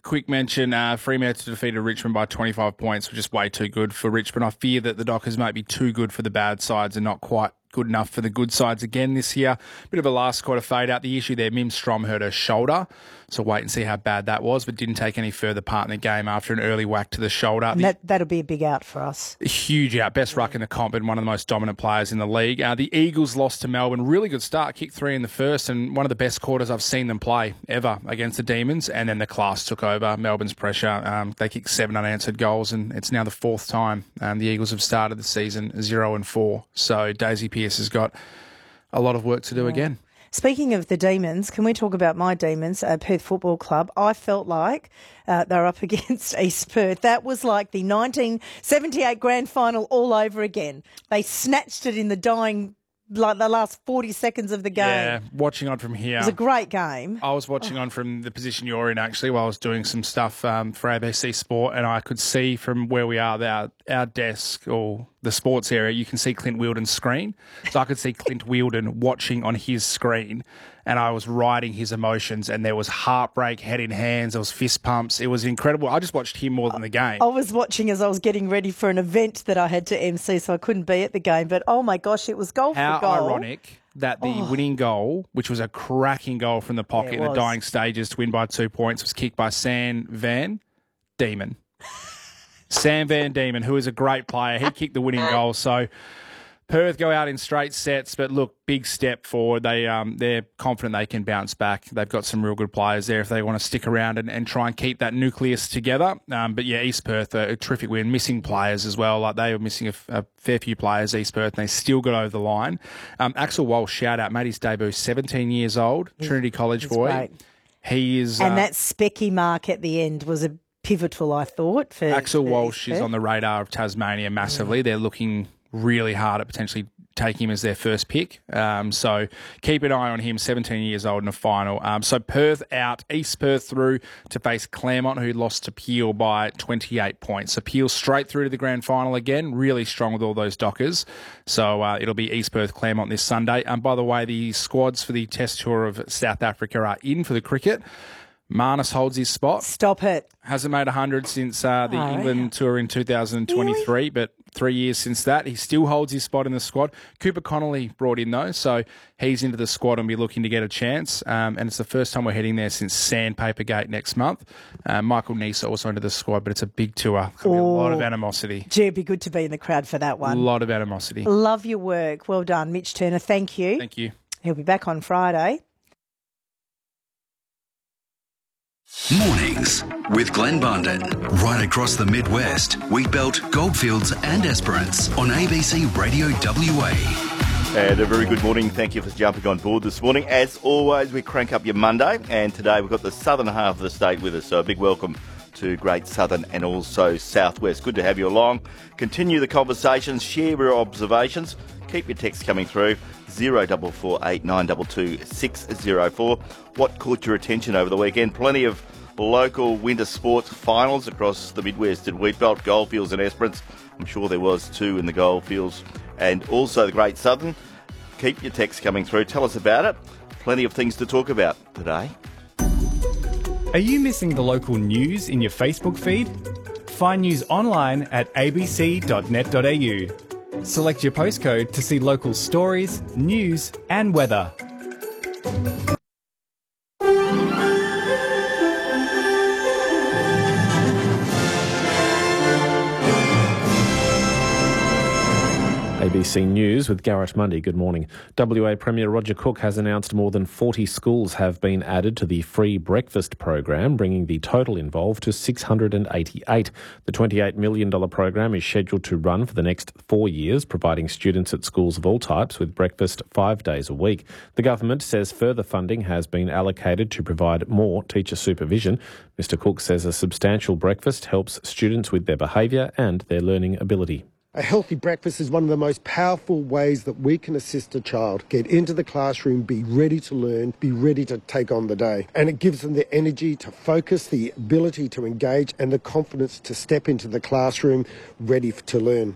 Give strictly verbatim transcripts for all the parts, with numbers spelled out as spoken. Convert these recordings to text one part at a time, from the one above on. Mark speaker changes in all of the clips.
Speaker 1: quick mention, uh, Fremantle defeated Richmond by twenty-five points, which is way too good for Richmond. I fear that the Dockers might be too good for the bad sides and not quite good enough for the good sides again this year. Bit of a last quarter fade out. The issue there, Mim Strom hurt her shoulder, so wait and see how bad that was, but didn't take any further part in the game after an early whack to the shoulder.
Speaker 2: And that, that'll be a big out for us.
Speaker 1: A huge out. Best ruck in the comp and one of the most dominant players in the league. Uh, the Eagles lost to Melbourne. Really good start. Kicked three in the first and one of the best quarters I've seen them play ever against the Demons. And then the class took over. Melbourne's pressure. Um, they kicked seven unanswered goals and it's now the fourth time um, the Eagles have started the season zero and four. So Daisy Pearce has got a lot of work to do yeah. again.
Speaker 2: Speaking of the Demons, can we talk about my Demons, uh, Perth Football Club? I felt like uh, they were up against East Perth. That was like the nineteen seventy-eight grand final all over again. They snatched it in the dying, like the last forty seconds of the game.
Speaker 1: Yeah, watching on from here.
Speaker 2: It was a great game.
Speaker 1: I was watching oh. on from the position you're in, actually, while I was doing some stuff um, for A B C Sport, and I could see from where we are, our, our desk or the sports area, you can see Clint Wheeldon's screen. So I could see Clint Wheeldon watching on his screen, and I was riding his emotions, and there was heartbreak, head in hands, there was fist pumps. It was incredible. I just watched him more than the game.
Speaker 2: I was watching as I was getting ready for an event that I had to M C, so I couldn't be at the game. But, oh, my gosh, it was goal
Speaker 1: How
Speaker 2: for goal.
Speaker 1: How ironic that the oh. winning goal, which was a cracking goal from the pocket
Speaker 2: yeah,
Speaker 1: in the dying stages to win by two points, was kicked by Sam Van Diemen. Sam Van Diemen, who is a great player. He kicked the winning goal. So Perth go out in straight sets, but look, big step forward. They, um, they're confident they can bounce back. They've got some real good players there if they want to stick around and, and try and keep that nucleus together. Um, but, yeah, East Perth, a, a terrific win. Missing players as well. Like they were missing a, a fair few players, East Perth, and they still got over the line. Um, Axel Walsh, shout out, made his debut, seventeen years old, he's, Trinity College boy.
Speaker 2: Great.
Speaker 1: He is...
Speaker 2: And
Speaker 1: uh,
Speaker 2: that specky mark at the end was a pivotal, I thought. For
Speaker 1: Axel
Speaker 2: for
Speaker 1: Walsh is on the radar of Tasmania massively. Yeah. They're looking really hard at potentially taking him as their first pick. Um, so keep an eye on him, seventeen years old in a final. Um, so Perth out, East Perth through to face Claremont, who lost to Peel by twenty-eight points. So Peel straight through to the grand final again, really strong with all those Dockers. So uh, it'll be East Perth, Claremont this Sunday. And by the way, the squads for the Test Tour of South Africa are in for the cricket. Marnus holds his spot.
Speaker 2: Stop it.
Speaker 1: Hasn't made one hundred since uh, the
Speaker 2: oh,
Speaker 1: England
Speaker 2: yeah.
Speaker 1: tour in two thousand twenty-three, really? But three years since that. He still holds his spot in the squad. Cooper Connolly brought in, though, so he's into the squad and be looking to get a chance. Um, and it's the first time we're heading there since Sandpaper Gate next month. Uh, Michael Neese also into the squad, but it's a big tour. There'll be a lot of animosity.
Speaker 2: Gee, it'd be good to be in the crowd for that one.
Speaker 1: A lot of animosity.
Speaker 2: Love your work. Well done, Mitch Turner. Thank you.
Speaker 1: Thank you.
Speaker 2: He'll be back on Friday.
Speaker 3: Mornings with Glenn Bundon. Right across the Midwest, Wheatbelt, Goldfields and Esperance on A B C Radio W A.
Speaker 4: And a very good morning. Thank you for jumping on board this morning. As always, we crank up your Monday, and today we've got the southern half of the state with us, so a big welcome to Great Southern and also Southwest. Good to have you along. Continue the conversations, share your observations. Keep your texts coming through, zero four four eight nine two two six zero four. What caught your attention over the weekend? Plenty of local winter sports finals across the Midwest at Wheatbelt, Goldfields and Esperance. I'm sure there was two in the Goldfields and also the Great Southern. Keep your texts coming through. Tell us about it. Plenty of things to talk about today.
Speaker 5: Are you missing the local news in your Facebook feed? Find news online at a b c dot net dot a u. Select your postcode to see local stories, news and weather.
Speaker 6: A B C News with Garrett Mundy. Good morning. W A Premier Roger Cook has announced more than forty schools have been added to the free breakfast program, bringing the total involved to six hundred eighty-eight. The twenty-eight million dollars program is scheduled to run for the next four years, providing students at schools of all types with breakfast five days a week. The government says further funding has been allocated to provide more teacher supervision. Mister Cook says a substantial breakfast helps students with their behaviour and their learning ability.
Speaker 7: A healthy breakfast is one of the most powerful ways that we can assist a child get into the classroom, be ready to learn, be ready to take on the day. And it gives them the energy to focus, the ability to engage and the confidence to step into the classroom ready to learn.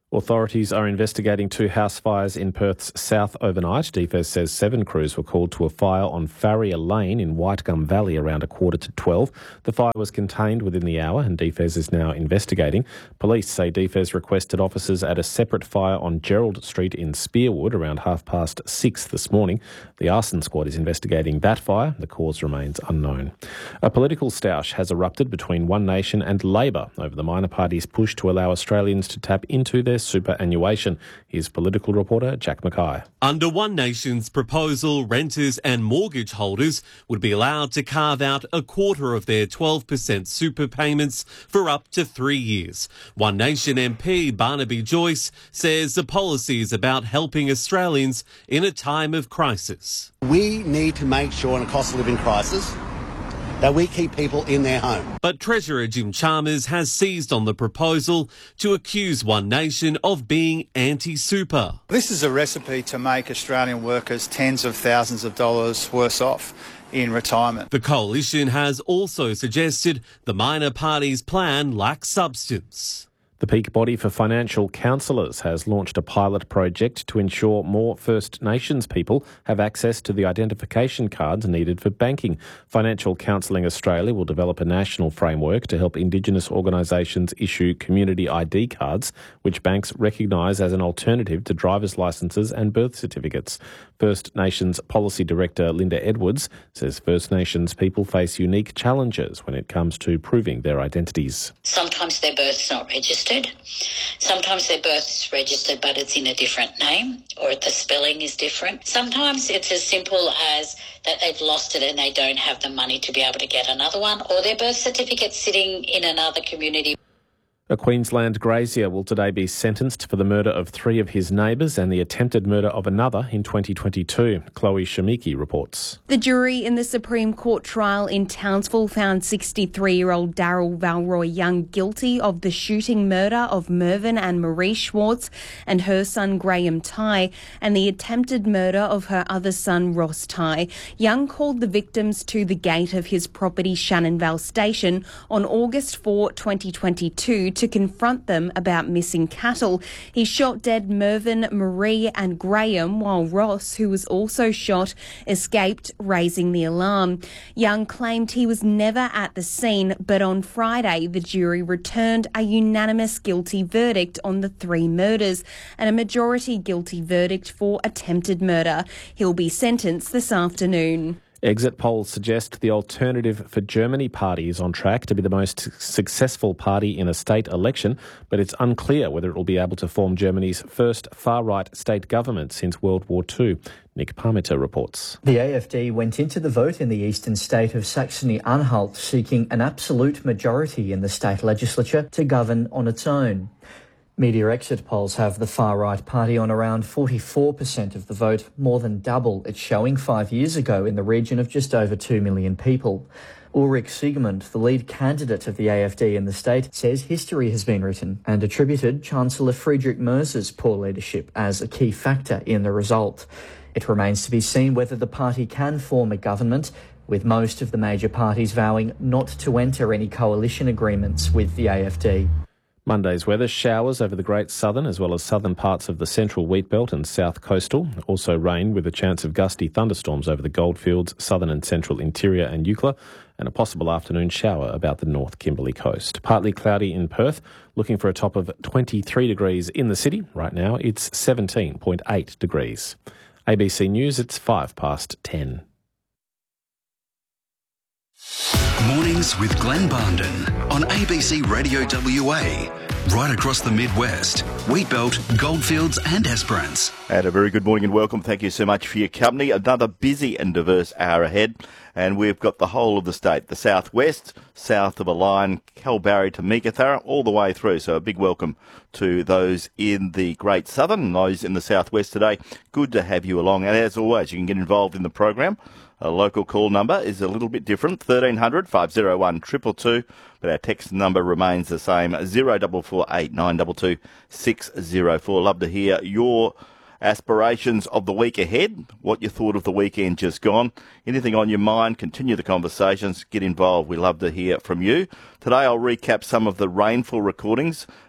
Speaker 6: Authorities are investigating two house fires in Perth's south overnight. D F E S says seven crews were called to a fire on Farrier Lane in Whitegum Valley around a quarter to twelve. The fire was contained within the hour and D F E S is now investigating. Police say D F E S requested officers at a separate fire on Gerald Street in Spearwood around half past six this morning. The arson squad is investigating that fire. The cause remains unknown. A political stoush has erupted between One Nation and Labor over the minor party's push to allow Australians to tap into their superannuation. Here's political reporter Jack Mackay.
Speaker 8: Under One Nation's proposal, renters and mortgage holders would be allowed to carve out a quarter of their twelve percent super payments for up to three years. One Nation M P Barnaby Joyce says the policy is about helping Australians in a time of crisis.
Speaker 9: We need to make sure in a cost of living crisis that we keep people in their home.
Speaker 8: But Treasurer Jim Chalmers has seized on the proposal to accuse One Nation of being anti-super.
Speaker 10: This is a recipe to make Australian workers tens of thousands of dollars worse off in retirement.
Speaker 8: The coalition has also suggested the minor party's plan lacks substance.
Speaker 6: The peak body for financial counsellors has launched a pilot project to ensure more First Nations people have access to the identification cards needed for banking. Financial Counselling Australia will develop a national framework to help Indigenous organisations issue community I D cards, which banks recognise as an alternative to driver's licences and birth certificates. First Nations Policy Director Linda Edwards says First Nations people face unique challenges when it comes to proving their identities.
Speaker 11: Sometimes their birth's not registered. Sometimes their birth is registered but it's in a different name or the spelling is different. Sometimes it's as simple as that they've lost it and they don't have the money to be able to get another one, or their birth certificate's sitting in another community.
Speaker 6: A Queensland grazier will today be sentenced for the murder of three of his neighbours and the attempted murder of another in twenty twenty-two. Chloe Shamiki reports.
Speaker 12: The jury in the Supreme Court trial in Townsville found sixty-three-year-old Daryl Valroy Young guilty of the shooting murder of Mervyn and Marie Schwartz and her son Graham Tighe and the attempted murder of her other son Ross Tighe. Young called the victims to the gate of his property Shannonvale Station on August fourth, twenty twenty-two to confront them about missing cattle. He shot dead Mervyn, Marie and Graham, while Ross, who was also shot, escaped, raising the alarm. Young claimed he was never at the scene, but on Friday the jury returned a unanimous guilty verdict on the three murders and a majority guilty verdict for attempted murder. He'll be sentenced this afternoon.
Speaker 6: Exit polls suggest the Alternative for Germany party is on track to be the most successful party in a state election, but it's unclear whether it will be able to form Germany's first far-right state government since World War Two. Nick Parmiter reports.
Speaker 13: The A F D went into the vote in the eastern state of Saxony-Anhalt seeking an absolute majority in the state legislature to govern on its own. Media exit polls have the far-right party on around forty-four percent of the vote, more than double its showing five years ago in the region of just over two million people. Ulrich Siegmund, the lead candidate of the A F D in the state, says history has been written and attributed Chancellor Friedrich Merz's poor leadership as a key factor in the result. It remains to be seen whether the party can form a government, with most of the major parties vowing not to enter any coalition agreements with the A F D.
Speaker 6: Monday's weather: showers over the Great Southern as well as southern parts of the central Wheatbelt and south coastal. Also rain with a chance of gusty thunderstorms over the Goldfields, southern and central interior and Eucla, and a possible afternoon shower about the North Kimberley coast. Partly cloudy in Perth, looking for a top of twenty-three degrees in the city. Right now it's seventeen point eight degrees. A B C News, it's five past ten.
Speaker 3: Mornings with Glenn Barnden on A B C Radio W A. Right across the Midwest, Wheatbelt, Goldfields and Esperance.
Speaker 4: And a very good morning and welcome. Thank you so much for your company. Another busy and diverse hour ahead. And we've got the whole of the state, the southwest, south of a line, Kalbarri to Meekatharra, all the way through. So a big welcome to those in the Great Southern and those in the southwest today. Good to have you along. And as always, you can get involved in the program. A local call number is a little bit different, thirteen hundred, five oh one, two two two, but our text number remains the same, zero four four eight nine two two six zero four. Love to hear your aspirations of the week ahead, what you thought of the weekend just gone, anything on your mind. Continue the conversations, get involved. We love to hear from you. Today I'll recap some of the rainfall recordings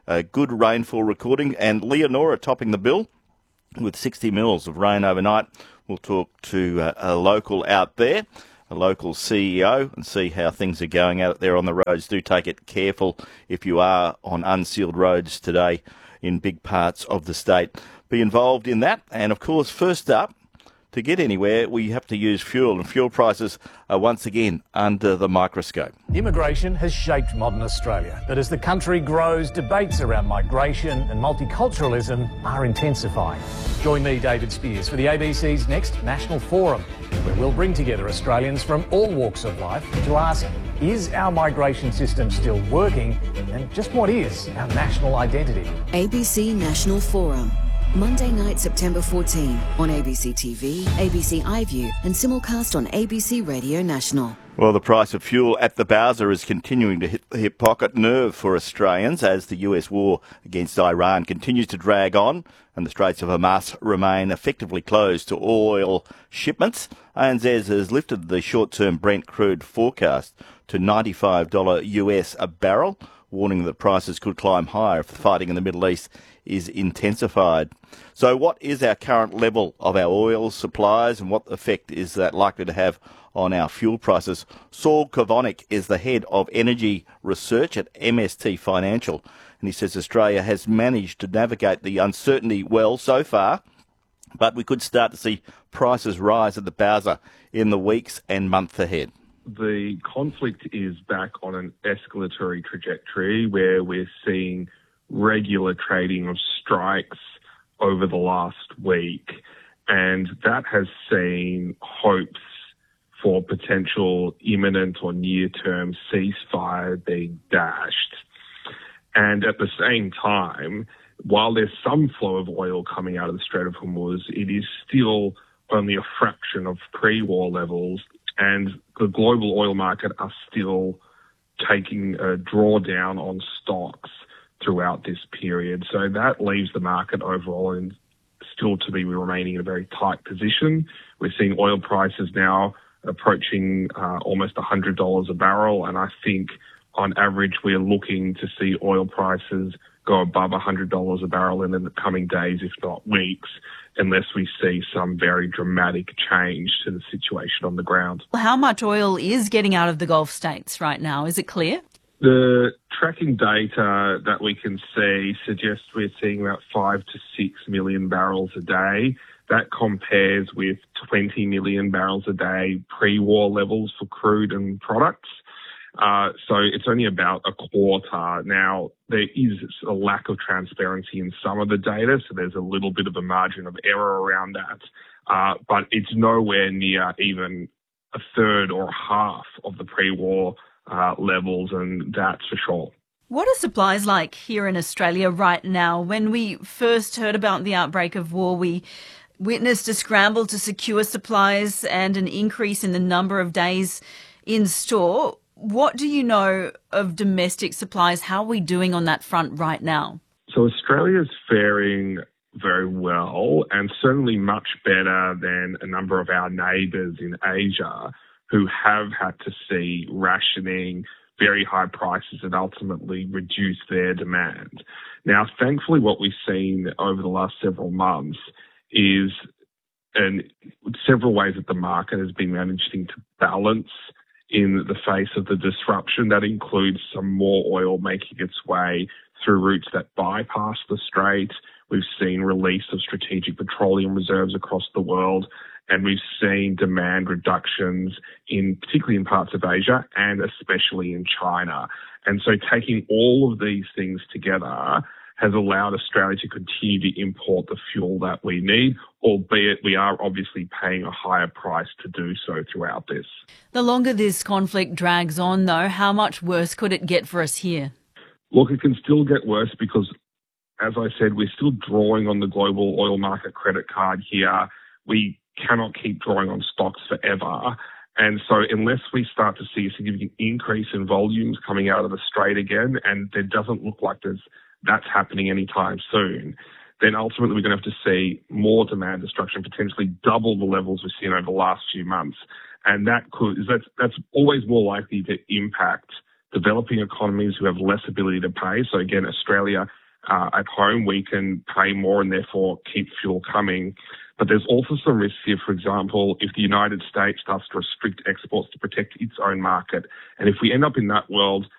Speaker 4: a good rainfall recording, and Leonora topping the bill with sixty mils of rain overnight. We'll talk to uh, a local out there, a local C E O, and see how things are going out there on the roads. Do take it careful if you are on unsealed roads today in big parts of the state. Be involved in that. And, of course, first up, to get anywhere, we have to use fuel, and fuel prices are once again under the microscope.
Speaker 14: Immigration has shaped modern Australia, but as the country grows, debates around migration and multiculturalism are intensifying. Join me, David Spears, for the A B C's next National Forum, where we'll bring together Australians from all walks of life to ask, is our migration system still working, and just what is our national identity?
Speaker 15: A B C National Forum. Monday night, September fourteenth on A B C T V, A B C iView and simulcast on A B C Radio National.
Speaker 4: Well, the price of fuel at the Bowser is continuing to hit the hip pocket nerve for Australians as the U S war against Iran continues to drag on and the Straits of Hormuz remain effectively closed to oil shipments. A N Z has lifted the short-term Brent crude forecast to ninety-five dollars U S a barrel, warning that prices could climb higher if the fighting in the Middle East is intensified. So what is our current level of our oil supplies and what effect is that likely to have on our fuel prices? Saul Kovonic is the head of energy research at M S T Financial, and he says Australia has managed to navigate the uncertainty well so far, but we could start to see prices rise at the Bowser in the weeks and months ahead.
Speaker 16: The conflict is back on an escalatory trajectory where we're seeing regular trading of strikes over the last week, and that has seen hopes for potential imminent or near-term ceasefire being dashed. And at the same time, while there's some flow of oil coming out of the Strait of Hormuz, it is still only a fraction of pre-war levels, and the global oil market are still taking a drawdown on stocks throughout this period. So that leaves the market overall in still to be remaining in a very tight position. We're seeing oil prices now approaching uh, almost one hundred dollars a barrel, and I think on average we're looking to see oil prices go above one hundred dollars a barrel in the coming days, if not weeks, unless we see some very dramatic change to the situation on the ground.
Speaker 17: How much oil is getting out of the Gulf states right now? Is it clear?
Speaker 16: The tracking data that we can see suggests we're seeing about five to six million barrels a day. That compares with twenty million barrels a day pre-war levels for crude and products. Uh, so it's only about a quarter. Now, there is a lack of transparency in some of the data, so there's a little bit of a margin of error around that. Uh, but it's nowhere near even a third or half of the pre-war uh, levels, and that's for sure.
Speaker 17: What are supplies like here in Australia right now? When we first heard about the outbreak of war, we witnessed a scramble to secure supplies and an increase in the number of days in store. What do you know of domestic supplies? How are we doing on that front right now?
Speaker 16: So Australia's faring very well, and certainly much better than a number of our neighbours in Asia who have had to see rationing, very high prices, and ultimately reduce their demand. Now, thankfully, what we've seen over the last several months is in several ways that the market has been managing to balance in the face of the disruption. That includes some more oil making its way through routes that bypass the strait. We've seen release of strategic petroleum reserves across the world, and we've seen demand reductions in particularly in parts of Asia and especially in China. And so taking all of these things together has allowed Australia to continue to import the fuel that we need, albeit we are obviously paying a higher price to do so throughout this.
Speaker 17: The longer this conflict drags on, though, how much worse could it get for us here?
Speaker 16: Look, it can still get worse because, as I said, we're still drawing on the global oil market credit card here. We cannot keep drawing on stocks forever. And so unless we start to see a significant increase in volumes coming out of the strait again, and there doesn't look like there's that's happening anytime soon, then ultimately we're going to have to see more demand destruction, potentially double the levels we've seen over the last few months. And that could, that's, that's always more likely to impact developing economies who have less ability to pay. So again, Australia, uh, at home, we can pay more and therefore keep fuel coming. But there's also some risks here. For example, if the United States starts to restrict exports to protect its own market, and if we end up in that world,